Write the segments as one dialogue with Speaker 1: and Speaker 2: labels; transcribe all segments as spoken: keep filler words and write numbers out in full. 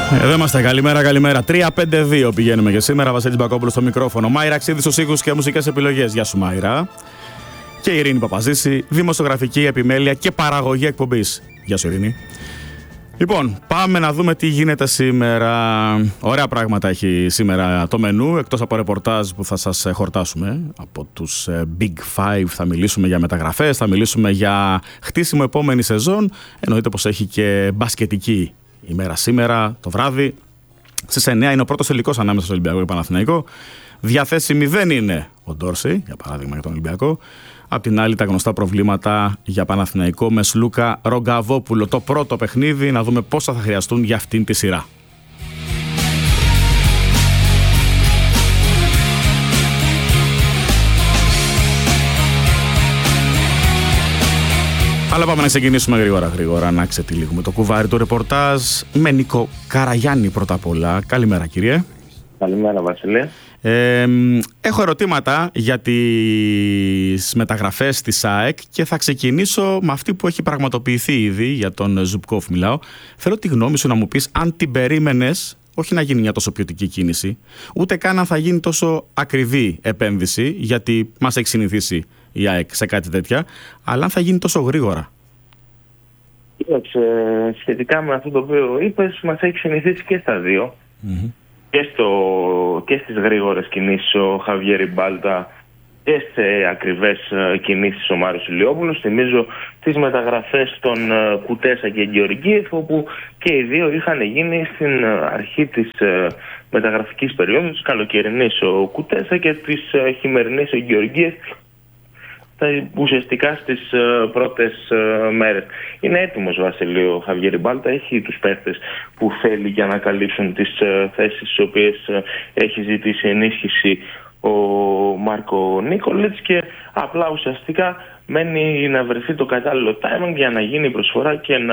Speaker 1: Εδώ είμαστε. Καλημέρα, καλημέρα. τρία πέντε δύο πηγαίνουμε και σήμερα. Βασίλης Μπακόπουλος στο μικρόφωνο. Μάιρα Αξίδη στους ήχους και μουσικές επιλογές. Γεια σου, Μάιρα. Και η Ειρήνη Παπαζήση, δημοσιογραφική επιμέλεια και παραγωγή εκπομπής. Γεια σου, Ειρήνη. Λοιπόν, πάμε να δούμε τι γίνεται σήμερα. Ωραία πράγματα έχει σήμερα το μενού, εκτός από ρεπορτάζ που θα σας χορτάσουμε από τους Big Five. Θα μιλήσουμε για μεταγραφές, θα μιλήσουμε για χτίσιμο επόμενη σεζόν. Εννοείται πως έχει και μπασκετική ημέρα σήμερα το βράδυ. Στις εννιά είναι ο πρώτος τελικός ανάμεσα στο Ολυμπιακό και Παναθηναϊκό. Διαθέσιμη δεν είναι ο Ντόρση, για παράδειγμα, για τον Ολυμπιακό. Απ' την άλλη, τα γνωστά προβλήματα για Παναθηναϊκό με Σλούκα Ρογκαβόπουλο. Το πρώτο παιχνίδι, να δούμε πόσα θα χρειαστούν για αυτήν τη σειρά. Αλλά πάμε να ξεκινήσουμε γρήγορα γρήγορα, να ξετυλίγουμε το κουβάρι του ρεπορτάζ με Νίκο Καραγιάννη πρώτα απ' όλα. Καλημέρα, κύριε.
Speaker 2: Καλημέρα, Βασίλη.
Speaker 1: Ε, έχω ερωτήματα για τις μεταγραφές της ΑΕΚ και θα ξεκινήσω με αυτή που έχει πραγματοποιηθεί ήδη, για τον Ζουμπκόφ μιλάω. Θέλω τη γνώμη σου να μου πεις αν την περίμενες, όχι να γίνει μια τόσο ποιοτική κίνηση, ούτε καν αν θα γίνει τόσο ακριβή επένδυση, γιατί μας έχει συνηθίσει η ΑΕΚ σε κάτι τέτοια, αλλά αν θα γίνει τόσο γρήγορα.
Speaker 2: Κοίταξε, σχετικά με αυτό το οποίο είπες, μας έχει συνηθίσει και στα δύο. Mm-hmm. Και, στο, και στις γρήγορες κινήσεις ο Χαβιέρι Μπάλτα και σε ακριβές κινήσεις ο Μάριος Ηλιόπουλος. Θυμίζω τις μεταγραφές των Κουτέσα και Γεωργίεφ, όπου και οι δύο είχαν γίνει στην αρχή της μεταγραφικής περίοδου, της καλοκαιρινής ο Κουτέσα και της χειμερινής ο Γεωργίεφ, ουσιαστικά στις uh, πρώτες uh, μέρες. Είναι έτοιμος, Βασίλη, ο Χαβιέρι Μπάλτα. Έχει τους παίχτες που θέλει για να καλύψουν τις uh, θέσεις στις οποίες uh, έχει ζητήσει ενίσχυση ο Μάρκο Νίκολιτς, και απλά ουσιαστικά μένει να βρεθεί το κατάλληλο timing για να γίνει η προσφορά και να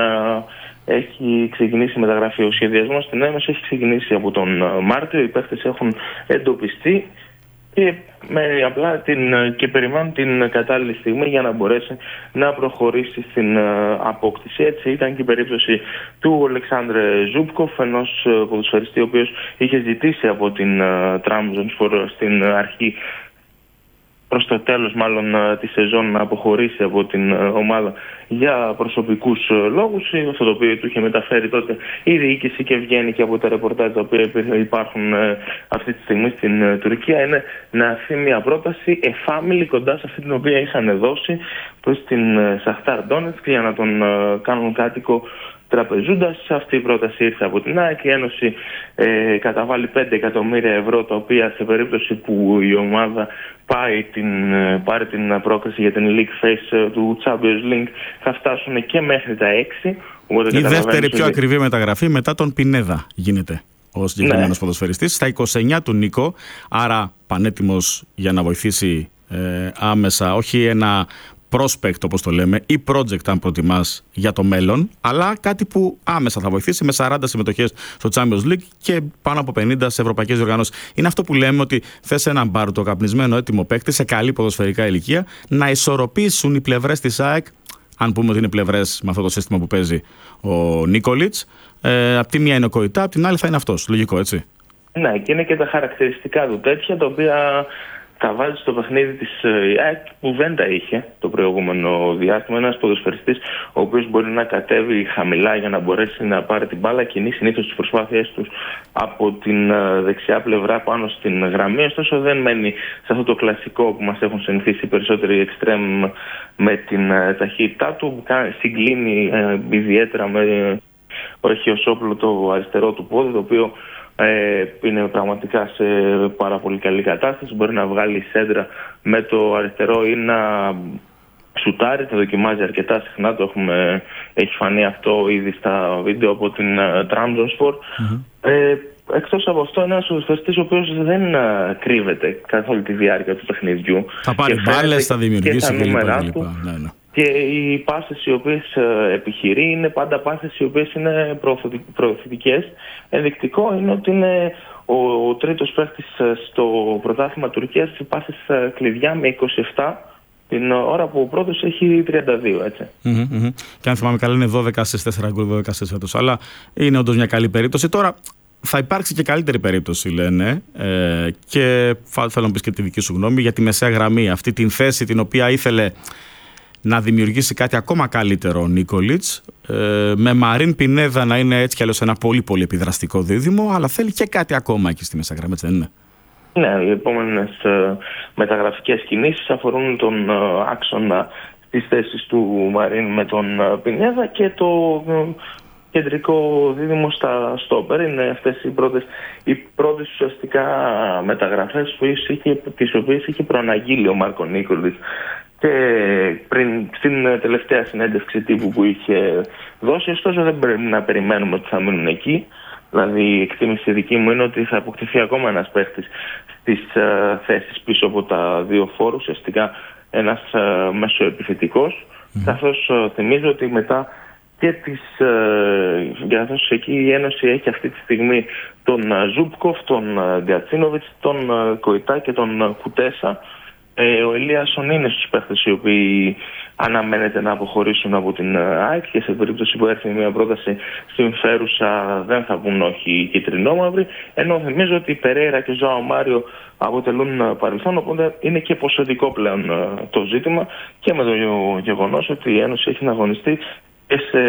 Speaker 2: έχει ξεκινήσει η μεταγραφή. Ο σχεδιασμός στην Ένωση έχει ξεκινήσει από τον uh, Μάρτιο. Οι παίχτες έχουν εντοπιστεί και, με απλά την, και περιμένουν την κατάλληλη στιγμή για να μπορέσει να προχωρήσει στην uh, απόκτηση. Έτσι ήταν και η περίπτωση του Αλεξάνδρε Ζούμπκοφ, ενός uh, ποδοσφαιριστή ο οποίος είχε ζητήσει από την uh, Τραμζονσπορ στην αρχή, προς το τέλος μάλλον τη σεζόν, να αποχωρήσει από την ομάδα για προσωπικούς λόγους. Αυτό το οποίο του είχε μεταφέρει τότε η διοίκηση και βγαίνει και από τα ρεπορτάζ τα οποία υπάρχουν αυτή τη στιγμή στην Τουρκία, είναι να έρθει μια πρόταση εφάμιλη κοντά σε αυτή την οποία είχαν δώσει προς την Σαχτάρ Ντόνετσκ για να τον κάνουν κάτοικο τραπεζούντας. Αυτή η πρόταση ήρθε από την ΑΕΚ. Η Ένωση ε, καταβάλει πέντε εκατομμύρια ευρώ, τα οποία σε περίπτωση που η ομάδα πάει την, πάρει την πρόκριση για την League Phase του Champions League θα φτάσουν και μέχρι τα έξι.
Speaker 1: Η δεύτερη πιο ακριβή μεταγραφή μετά τον Πινέδα γίνεται ο συγκεκριμένος ναι. ποδοσφαιριστής. Στα είκοσι εννιά του Νίκο, άρα πανέτοιμος για να βοηθήσει ε, άμεσα, όχι ένα prospect όπως το λέμε, ή project αν προτιμάς για το μέλλον, αλλά κάτι που άμεσα θα βοηθήσει, με σαράντα συμμετοχές στο Champions League και πάνω από πενήντα σε ευρωπαϊκές διοργανώσεις. Είναι αυτό που λέμε, ότι θες έναν μπάρτο καπνισμένο έτοιμο παίκτη σε καλή ποδοσφαιρικά ηλικία, να ισορροπήσουν οι πλευρές της ΑΕΚ, αν πούμε ότι είναι πλευρές με αυτό το σύστημα που παίζει ο Νίκολιτς. Ε, απ' τη μία είναι ο Κοϊτά, απ' την άλλη θα είναι αυτός. Λογικό, έτσι.
Speaker 2: Ναι, και είναι και τα χαρακτηριστικά του τέτοια, τα οποία τα βάζει στο παιχνίδι της ΑΕΚ, που δεν τα είχε το προηγούμενο διάστημα. Ένας ποδοσφαιριστής ο οποίος μπορεί να κατέβει χαμηλά για να μπορέσει να πάρει την μπάλα, κινεί συνήθως τις προσπάθειές τους από την δεξιά πλευρά πάνω στην γραμμή, ωστόσο δεν μένει σε αυτό το κλασικό που μας έχουν συνηθίσει οι περισσότεροι εξτρέμ με την ταχύτητά του. Συγκλίνει ε, ιδιαίτερα με ο Χιωσόπουλο το αριστερό του πόδι, το οποίο Ε, είναι πραγματικά σε πάρα πολύ καλή κατάσταση. Μπορεί να βγάλει σέντρα με το αριστερό ή να σουτάρει. Το δοκιμάζει αρκετά συχνά. Το έχουμε, έχει φανεί αυτό ήδη στα βίντεο από την Τραμζονσπορ. Mm-hmm. Ε, εκτός από αυτό, είναι ένας ποδοσφαιριστής ο οποίος δεν uh, κρύβεται καθ' όλη τη διάρκεια του παιχνιδιού.
Speaker 1: Θα πάρει μπάλες, θα δημιουργήσει και τα λοιπά. Ναι, ναι.
Speaker 2: Και οι πάσες οι οποίες uh, επιχειρεί είναι πάντα πάσες οι οποίες είναι προωθητικές. Ενδεικτικό είναι ότι είναι ο, ο τρίτος παίκτης uh, στο πρωτάθλημα Τουρκίας σε πάσες uh, κλειδιά με είκοσι επτά, την ώρα που ο πρώτος έχει τριάντα δύο, έτσι.
Speaker 1: Mm-hmm, mm-hmm. Και αν θυμάμαι καλά είναι δώδεκα στις τέσσερα γκολ, δώδεκα στις φέτος. Αλλά είναι όντως μια καλή περίπτωση. Τώρα θα υπάρξει και καλύτερη περίπτωση, λένε, ε, και θέλω να πεις και τη δική σου γνώμη για τη μεσαία γραμμή, αυτή την θέση την οποία ήθελε να δημιουργήσει κάτι ακόμα καλύτερο ο Νίκολιτς, ε, με Μαρίν Πινέδα να είναι έτσι κι αλλιώς ένα πολύ πολύ επιδραστικό δίδυμο, αλλά θέλει και κάτι ακόμα εκεί στη μεσαία γραμμή, έτσι δεν είναι?
Speaker 2: Ναι, οι επόμενες ε, μεταγραφικές κινήσεις αφορούν τον ε, άξονα της θέσης του Μαρίν με τον ε, Πινέδα και το ε, κεντρικό δίδυμο στα στόπερ. Είναι αυτές οι πρώτες, οι πρώτες ουσιαστικά μεταγραφές που είχε, τις οποίες είχε προαναγγείλει ο Μάρκο Νίκολιτς και πριν, στην τελευταία συνέντευξη τύπου που είχε δώσει. Ωστόσο δεν πρέπει να περιμένουμε ότι θα μείνουν εκεί. Δηλαδή η εκτίμηση δική μου είναι ότι θα αποκτηθεί ακόμα ένας παίχτης στις uh, θέσεις πίσω από τα δύο φόρους, ουσιαστικά ένας uh, μεσοεπιθετικός, mm. καθώς uh, θυμίζω ότι μετά και τις, uh, καθώς εκεί η Ένωση έχει αυτή τη στιγμή τον uh, Ζούπκοφ, τον uh, Διατσίνοβιτς, τον uh, Κοϊτά και τον uh, Κουτέσα. Ε, ο Ελίασον είναι στους παίχτες οι οποίοι αναμένεται να αποχωρήσουν από την ΑΕΚ και σε περίπτωση που έρθει μια πρόταση συμφέρουσα δεν θα πούν όχι οι κυτρινόμαυροι, ενώ θυμίζω ότι η Περέιρα και ο Ζωάο Μάριο αποτελούν παρελθόν, οπότε είναι και ποσοτικό πλέον το ζήτημα και με το γεγονός ότι η Ένωση έχει να αγωνιστεί και σε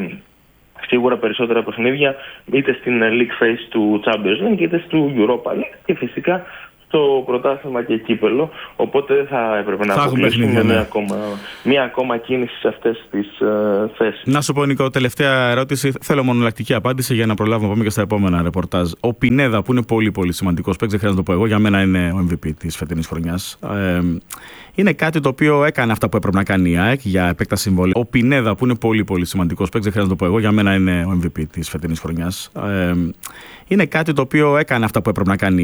Speaker 2: σίγουρα περισσότερα παιχνίδια είτε στην League Phase του Champions League είτε του Europa League και φυσικά το πρωτάθλημα και κύπελο, οπότε δεν θα έπρεπε να αποκλείσουμε μια ακόμα, μια ακόμα κίνηση σε αυτές τις uh, θέσεις. Να σου πω, Νικό, τελευταία ερώτηση. Θέλω μονολακτική απάντηση για να προλάβουμε να πάμε και στα επόμενα ρεπορτάζ. Ο Πινέδα, που είναι πολύ πολύ σημαντικός παίκτης, δεν χρειάζεται να το πω εγώ, για μένα είναι ο εμ βι πι της φετινής χρονιάς. Ε, είναι κάτι το οποίο έκανε αυτά που έπρεπε να κάνει η ΑΕΚ για επέκταση συμβόλαιου. Ο Πινέδα, που είναι πολύ πολύ σημαντικός παίκτης, δεν χρειάζεται να το πω εγώ, για μένα είναι ο εμ βι πι της φετινής χρονιάς. Ε, είναι κάτι το οποίο έκανε αυτά που έπρεπε να κάνει